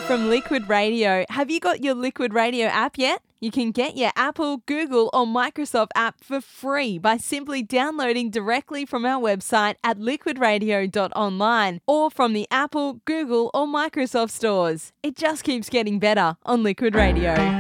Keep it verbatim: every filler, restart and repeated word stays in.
from Liquid Radio. Have you got your Liquid Radio app yet? You can get your Apple, Google or Microsoft app for free by simply downloading directly from our website at liquid radio dot online or from the Apple, Google or Microsoft stores. It just keeps getting better on Liquid Radio.